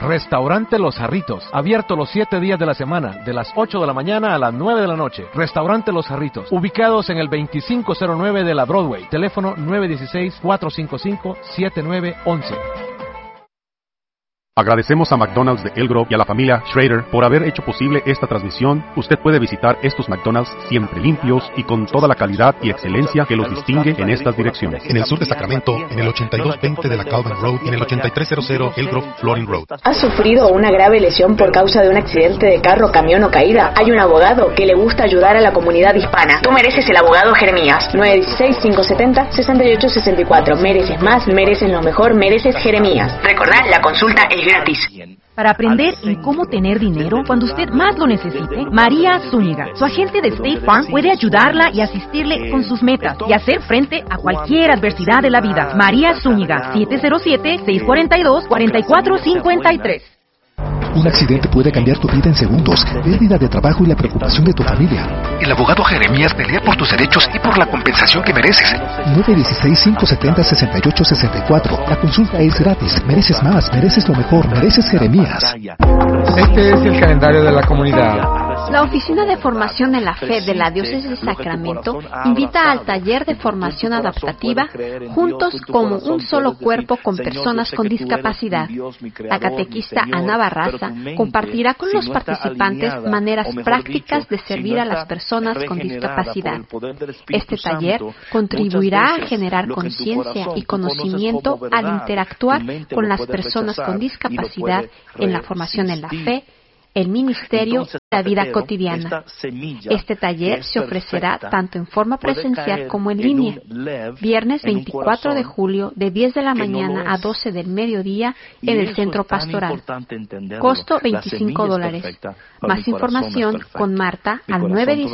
Restaurante Los Jarritos, abierto los 7 días de la semana, de las 8 de la mañana a las 9 de la noche. Restaurante Los Jarritos, ubicados en el 2509 de la Broadway, teléfono 916-455-7911. Agradecemos a McDonald's de El Grove y a la familia Schrader por haber hecho posible esta transmisión. Usted puede visitar estos McDonald's siempre limpios y con toda la calidad y excelencia que los distingue en estas direcciones. En el sur de Sacramento, en el 8220 de la Calvin Road y en el 8300 El Grove Flooring Road. ¿Has sufrido una grave lesión por causa de un accidente de carro, camión o caída? Hay un abogado que le gusta ayudar a la comunidad hispana. Tú mereces el abogado Jeremías. 916-570-6864. Mereces más, mereces lo mejor, mereces Jeremías. Recordad, la consulta es gratis. Para aprender en cómo tener dinero cuando usted más lo necesite, María Zúñiga, su agente de State Farm, puede ayudarla y asistirle con sus metas y hacer frente a cualquier adversidad de la vida. María Zúñiga, 707-642-4453. Un accidente puede cambiar tu vida en segundos, pérdida de trabajo y la preocupación de tu familia. El abogado Jeremías pelea por tus derechos y por la compensación que mereces. 916-570-6864. La consulta es gratis. Mereces más, mereces lo mejor, mereces Jeremías. Este es el calendario de la comunidad. La Oficina de Formación en la Fe de la Diócesis de Sacramento invita al taller de formación adaptativa Juntos como un solo cuerpo con personas con discapacidad. La catequista Ana Barraza compartirá con los participantes maneras prácticas de servir a las personas con discapacidad. Este taller contribuirá a generar conciencia y conocimiento al interactuar con las personas con discapacidad en la formación en la fe, el ministerio y la vida cotidiana. Este taller se ofrecerá tanto en forma presencial como en línea. Viernes 24 de julio, de 10 de la mañana a 12 del mediodía, en el Centro Pastoral. Costo $25. Más información con Marta al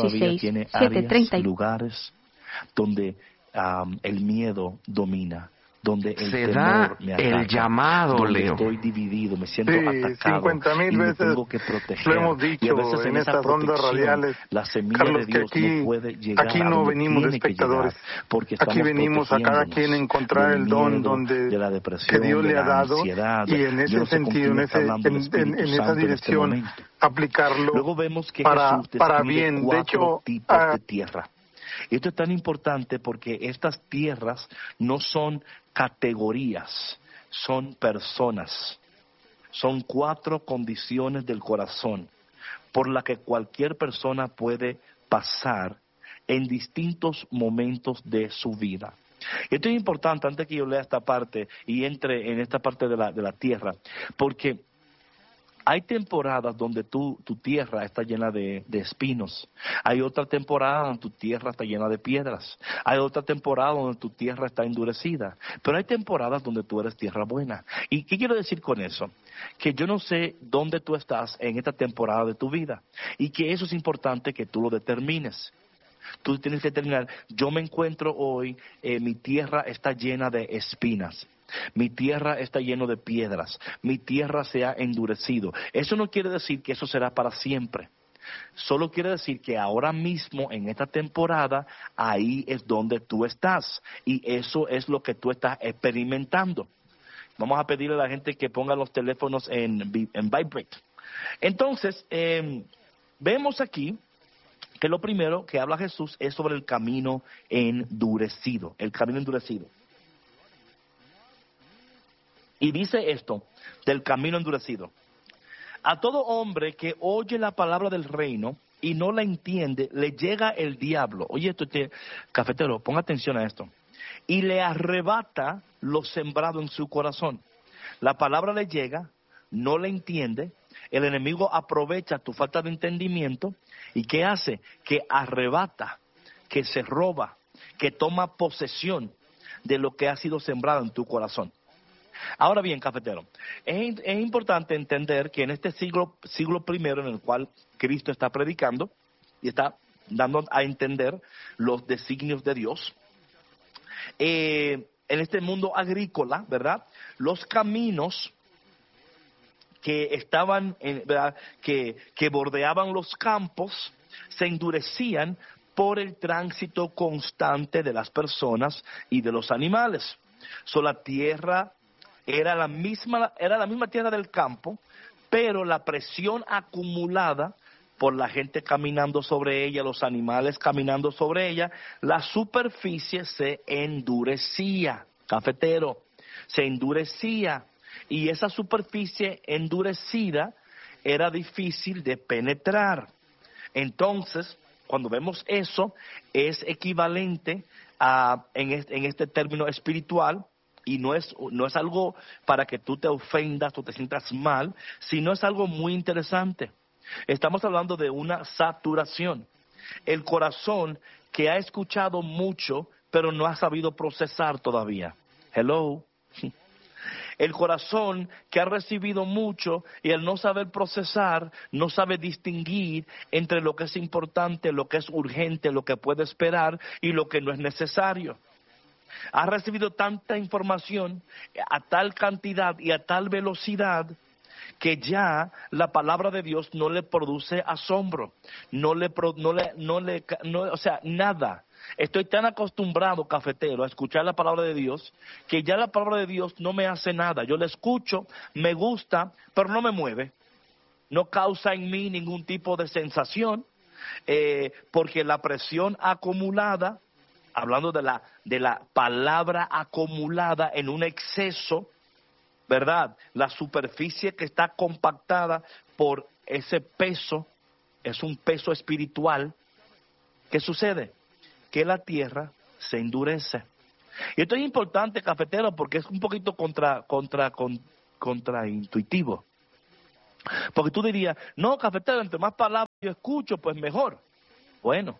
916-730. Lugares donde el miedo domina, donde el se temor da me ataca, el llamado, donde Leo. estoy dividido, me siento Sí, atacado 50,000 y me veces tengo que proteger. lo hemos dicho y a veces en esa estas ondas protección, radiales, la semilla Carlos, de Dios que aquí, no puede llegar aquí a no donde venimos de tiene que espectadores. llegar, porque Aquí venimos a cada quien a encontrar el don de la depresión, que Dios le ha dado, ansiedad, y en ese sentido, en esa dirección, aplicarlo Luego vemos que para Jesús bien. De hecho, tipos de tierra. Esto es tan importante porque estas tierras no son categorías, son personas. Son 4 condiciones del corazón por las que cualquier persona puede pasar en distintos momentos de su vida. Esto es importante antes que yo lea esta parte y entre en esta parte de la tierra, porque hay temporadas donde tu tierra está llena de espinos. Hay otra temporada donde tu tierra está llena de piedras. Hay otra temporada donde tu tierra está endurecida. Pero hay temporadas donde tú eres tierra buena. ¿Y qué quiero decir con eso? Que yo no sé dónde tú estás en esta temporada de tu vida. Y que eso es importante que tú lo determines. Tú tienes que determinar, yo me encuentro hoy, mi tierra está llena de espinas. Mi tierra está llena de piedras, mi tierra se ha endurecido. Eso no quiere decir que eso será para siempre. Solo quiere decir que ahora mismo, en esta temporada, ahí es donde tú estás. Y eso es lo que tú estás experimentando. Vamos a pedirle a la gente que ponga los teléfonos en vibrate. Entonces, vemos aquí que lo primero que habla Jesús es sobre el camino endurecido. El camino endurecido. Y dice esto, del camino endurecido. A todo hombre que oye la palabra del reino y no la entiende, le llega el diablo. Oye, cafetero, ponga atención a esto. Y le arrebata lo sembrado en su corazón. La palabra le llega, no la entiende, el enemigo aprovecha tu falta de entendimiento. ¿Y qué hace? Que arrebata, que se roba, que toma posesión de lo que ha sido sembrado en tu corazón. Ahora bien, cafetero, es importante entender que en este siglo primero en el cual Cristo está predicando y está dando a entender los designios de Dios, en este mundo agrícola, ¿verdad? Los caminos que estaban, ¿verdad? Que bordeaban los campos se endurecían por el tránsito constante de las personas y de los animales. La tierra era la misma tierra del campo, pero la presión acumulada por la gente caminando sobre ella, los animales caminando sobre ella, la superficie se endurecía, cafetero, se endurecía, y esa superficie endurecida era difícil de penetrar. Entonces, cuando vemos eso, es equivalente a, en este término espiritual, y no es algo para que tú te ofendas o te sientas mal, sino es algo muy interesante. Estamos hablando de una saturación. El corazón que ha escuchado mucho, pero no ha sabido procesar todavía. Hello. El corazón que ha recibido mucho y al no saber procesar, no sabe distinguir entre lo que es importante, lo que es urgente, lo que puede esperar y lo que no es necesario. Ha recibido tanta información a tal cantidad y a tal velocidad que ya la palabra de Dios no le produce asombro, o sea, nada. Estoy tan acostumbrado, cafetero, a escuchar la palabra de Dios, que ya la palabra de Dios no me hace nada. Yo la escucho, me gusta, pero no me mueve. No causa en mí ningún tipo de sensación, porque la presión acumulada, hablando de la palabra acumulada en un exceso, ¿verdad? La superficie que está compactada por ese peso, es un peso espiritual. ¿Qué sucede? Que la tierra se endurece. Y esto es importante, cafetero, porque es un poquito contraintuitivo. Porque tú dirías, no, cafetero, entre más palabras yo escucho, pues mejor. Bueno,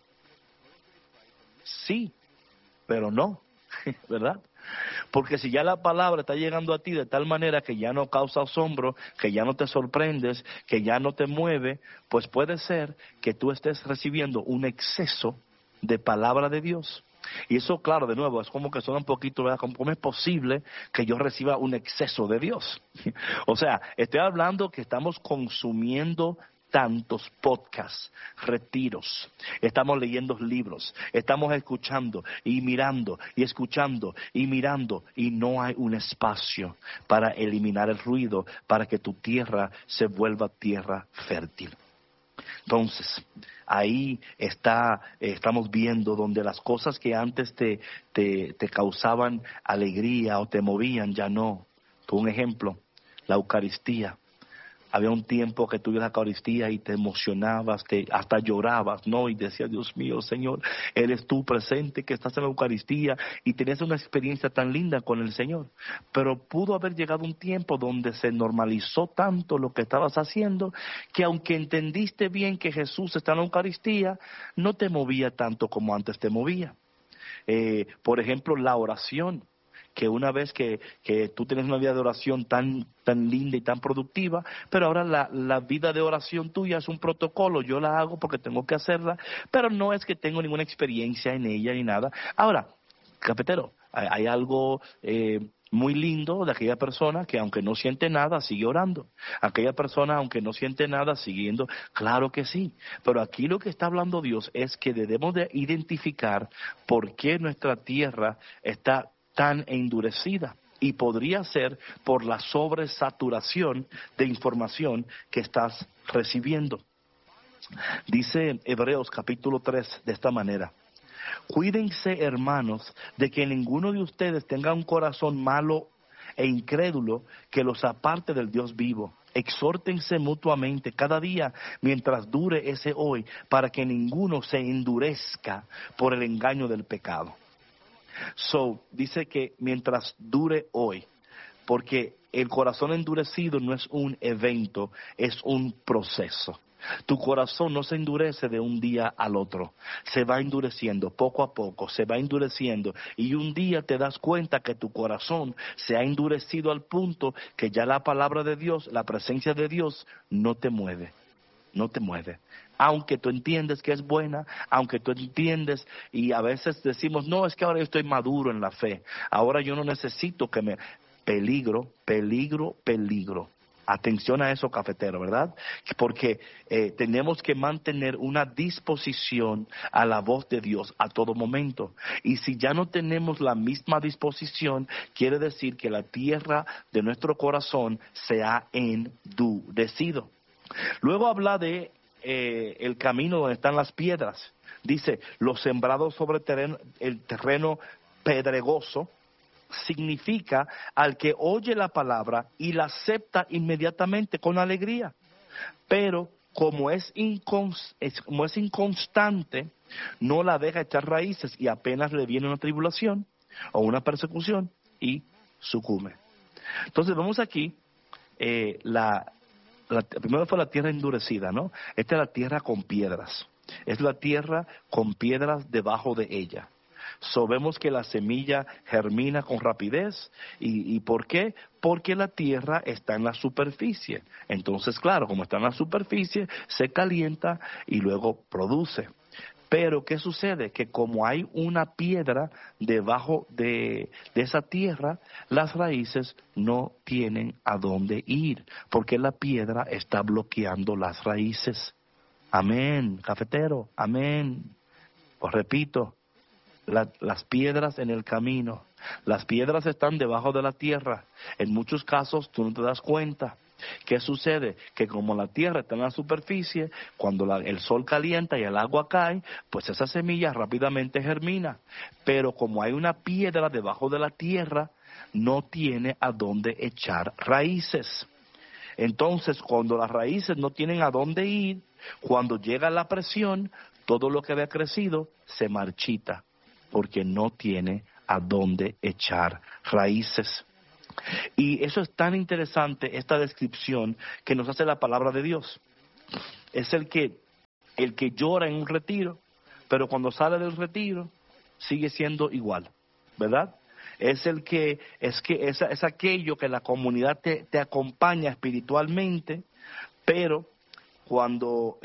sí, pero no, ¿verdad? Porque si ya la palabra está llegando a ti de tal manera que ya no causa asombro, que ya no te sorprendes, que ya no te mueve, pues puede ser que tú estés recibiendo un exceso de palabra de Dios. Y eso, claro, de nuevo, es como que suena un poquito, ¿verdad? ¿Cómo es posible que yo reciba un exceso de Dios? O sea, estoy hablando que estamos consumiendo tantos podcasts, retiros, estamos leyendo libros, estamos escuchando y mirando y escuchando y mirando, y no hay un espacio para eliminar el ruido, para que tu tierra se vuelva tierra fértil. Entonces, ahí estamos viendo donde las cosas que antes te causaban alegría o te movían, ya no. Por un ejemplo, la Eucaristía. Había un tiempo que tú ibas a la Eucaristía y te emocionabas, hasta llorabas, ¿no? Y decías, Dios mío, Señor, eres tú presente que estás en la Eucaristía, y tenías una experiencia tan linda con el Señor. Pero pudo haber llegado un tiempo donde se normalizó tanto lo que estabas haciendo, que aunque entendiste bien que Jesús está en la Eucaristía, no te movía tanto como antes te movía. Por ejemplo, la oración. Que una vez que tú tienes una vida de oración tan linda y tan productiva, pero ahora la vida de oración tuya es un protocolo. Yo la hago porque tengo que hacerla, pero no es que tengo ninguna experiencia en ella ni nada. Ahora, cafetero, hay algo muy lindo de aquella persona que aunque no siente nada, sigue orando. Aquella persona, aunque no siente nada, siguiendo. Claro que sí, pero aquí lo que está hablando Dios es que debemos de identificar por qué nuestra tierra está tan endurecida, y podría ser por la sobresaturación de información que estás recibiendo. Dice Hebreos capítulo 3 de esta manera: cuídense, hermanos, de que ninguno de ustedes tenga un corazón malo e incrédulo que los aparte del Dios vivo. Exhórtense mutuamente cada día mientras dure ese hoy, para que ninguno se endurezca por el engaño del pecado. Dice que mientras dure hoy, porque el corazón endurecido no es un evento, es un proceso. Tu corazón no se endurece de un día al otro, se va endureciendo poco a poco, se va endureciendo, y un día te das cuenta que tu corazón se ha endurecido al punto que ya la palabra de Dios, la presencia de Dios no te mueve. No te mueve, aunque tú entiendes que es buena, aunque tú entiendes, y a veces decimos, no, es que ahora yo estoy maduro en la fe, ahora yo no necesito peligro, Atención a eso, cafetero, ¿verdad? Porque tenemos que mantener una disposición a la voz de Dios a todo momento. Y si ya no tenemos la misma disposición, quiere decir que la tierra de nuestro corazón se ha endurecido. Luego habla de el camino donde están las piedras. Dice, los sembrados sobre el terreno pedregoso, significa al que oye la palabra y la acepta inmediatamente con alegría. Pero como es inconstante, no la deja echar raíces y apenas le viene una tribulación o una persecución y sucumbe. Entonces vemos aquí, primero fue la tierra endurecida, ¿no? Esta es la tierra con piedras. Es la tierra con piedras debajo de ella. Vemos que la semilla germina con rapidez. ¿Y por qué? Porque la tierra está en la superficie. Entonces, claro, como está en la superficie, se calienta y luego produce. Pero, ¿qué sucede? Que como hay una piedra debajo de esa tierra, las raíces no tienen a dónde ir, porque la piedra está bloqueando las raíces. Amén, cafetero, amén. Os repito, las piedras en el camino, las piedras están debajo de la tierra. En muchos casos tú no te das cuenta. ¿Qué sucede? Que como la tierra está en la superficie, cuando el sol calienta y el agua cae, pues esa semilla rápidamente germina. Pero como hay una piedra debajo de la tierra, no tiene a dónde echar raíces. Entonces, cuando las raíces no tienen a dónde ir, cuando llega la presión, todo lo que había crecido se marchita, porque no tiene a dónde echar raíces. Y eso es tan interesante, esta descripción que nos hace la palabra de Dios. Es el que llora en un retiro, pero cuando sale del retiro sigue siendo igual, ¿verdad? Es aquello que la comunidad te acompaña espiritualmente, pero cuando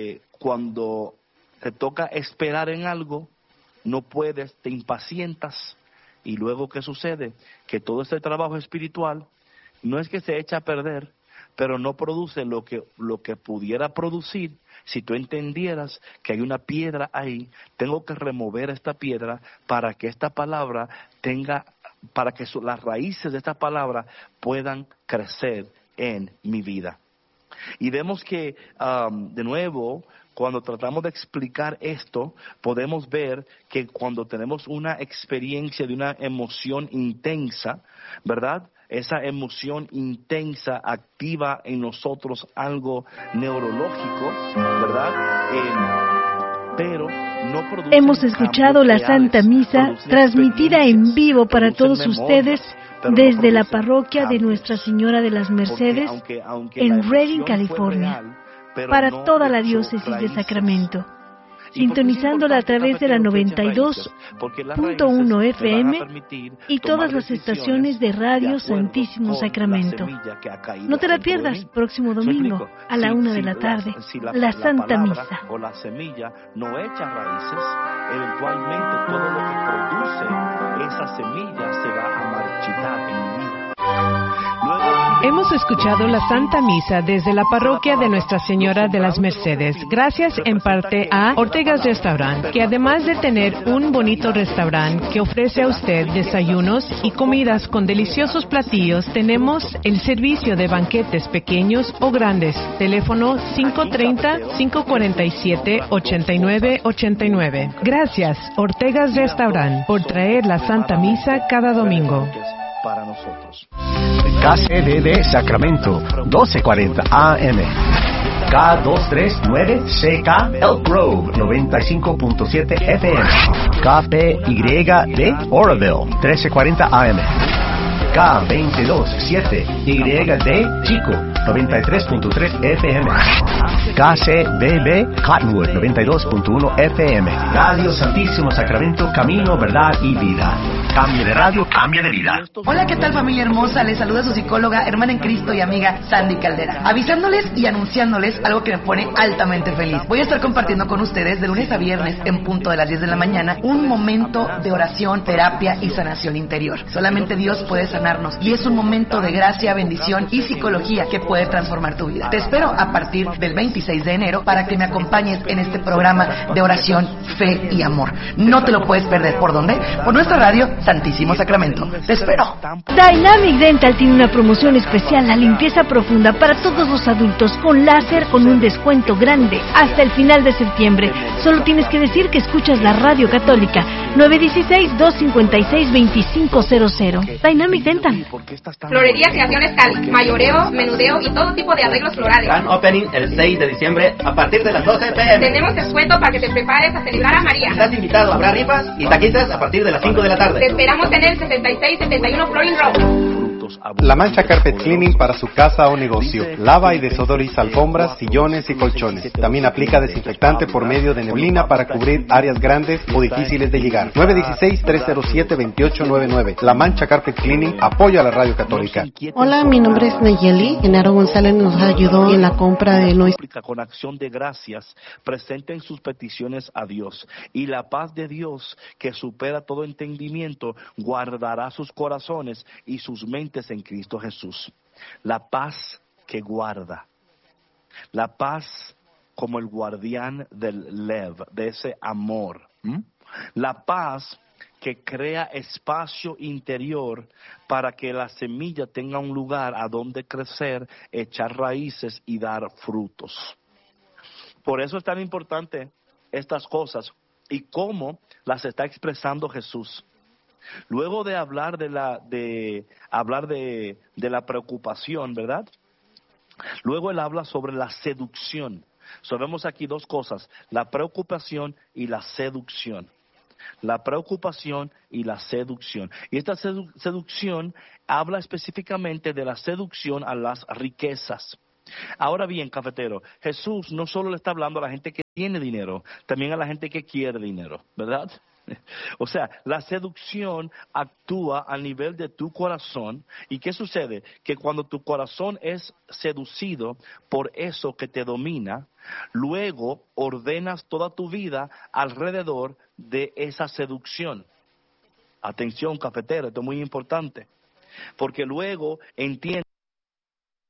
te toca esperar en algo, no puedes, te impacientas. Y luego, ¿qué sucede? Que todo ese trabajo espiritual no es que se echa a perder, pero no produce lo que pudiera producir si tú entendieras que hay una piedra ahí. Tengo que remover esta piedra para que esta palabra para que las raíces de esta palabra puedan crecer en mi vida. Y vemos que, de nuevo, cuando tratamos de explicar esto, podemos ver que cuando tenemos una experiencia de una emoción intensa, ¿verdad? Esa emoción intensa activa en nosotros algo neurológico, ¿verdad? Pero no produce. Hemos escuchado la Santa Misa transmitida en vivo para todos ustedes desde la parroquia de Nuestra Señora de las Mercedes en Redding, California, para toda la diócesis de Sacramento, sintonizándola a través de la 92.1 FM y todas las estaciones de Radio Santísimo Sacramento. No te la pierdas, próximo domingo a la 1 de la tarde, la Santa Misa. O la semilla no echa raíces, eventualmente todo lo que produce esa semilla se va a marchitar en mi vida. Hemos escuchado la Santa Misa desde la parroquia de Nuestra Señora de las Mercedes, gracias en parte a Ortega's Restaurant, que además de tener un bonito restaurante que ofrece a usted desayunos y comidas con deliciosos platillos, tenemos el servicio de banquetes pequeños o grandes. Teléfono 530-547-8989. Gracias, Ortega's Restaurant, por traer la Santa Misa cada domingo. Para nosotros. KCDD Sacramento, 1240 AM. K239CK Elk Grove, 95.7 FM. KPYD Oroville, 1340 AM. K227YD Chico, 93.3 FM. KCBB Cottonwood, 92.1 FM. Radio Santísimo Sacramento, camino, verdad y vida. Cambio de radio, cambia de vida. Hola, ¿qué tal, familia hermosa? Les saluda su psicóloga, hermana en Cristo y amiga Sandy Caldera, avisándoles y anunciándoles algo que me pone altamente feliz. Voy a estar compartiendo con ustedes de lunes a viernes en punto de las 10 de la mañana un momento de oración, terapia y sanación interior. Solamente Dios puede sanarnos y es un momento de gracia, bendición y psicología que puede transformar tu vida. Te espero a partir del 26 de enero para que me acompañes en este programa de oración, fe y amor. No te lo puedes perder. ¿Por dónde? Por nuestra radio Santísimo Sacramento. Te espero. Dynamic Dental tiene una promoción especial, la limpieza profunda para todos los adultos con láser con un descuento grande hasta el final de septiembre. Solo tienes que decir que escuchas la radio católica. 916-256-2500. Dynamic Dental. Florería Creaciones Cali, mayoreo, menudeo y todo tipo de arreglos florales. Gran opening el 6 de diciembre a partir de las 12 p.m. Tenemos descuento para que te prepares a celebrar a María. Estás invitado, habrá rifas y taquitas a partir de las 5 de la tarde. Te esperamos en el 6671 Florin Road. La Mancha Carpet Cleaning para su casa o negocio. Lava y desodoriza alfombras, sillones y colchones. También aplica desinfectante por medio de neblina para cubrir áreas grandes o difíciles de llegar. 916-307-2899. La Mancha Carpet Cleaning apoya a la radio católica. Hola, mi nombre es Nayeli. Genaro González nos ayudó en la compra de nuestra... Con acción de gracias, presenten sus peticiones a Dios. Y la paz de Dios, que supera todo entendimiento, guardará sus corazones y sus mentes en Cristo Jesús. La paz que guarda, la paz como el guardián del lev, de ese amor, la paz que crea espacio interior para que la semilla tenga un lugar a donde crecer, echar raíces y dar frutos. Por eso es tan importante estas cosas y cómo las está expresando Jesús. Luego de hablar de la preocupación, ¿verdad? Luego él habla sobre la seducción. Vemos aquí dos cosas, la preocupación y la seducción. La preocupación y la seducción. Y esta seducción habla específicamente de la seducción a las riquezas. Ahora bien, cafetero, Jesús no solo le está hablando a la gente que tiene dinero, también a la gente que quiere dinero, ¿verdad? O sea, la seducción actúa a nivel de tu corazón. ¿Y qué sucede? Que cuando tu corazón es seducido por eso que te domina, luego ordenas toda tu vida alrededor de esa seducción. Atención, cafetero, esto es muy importante. Porque luego entiendes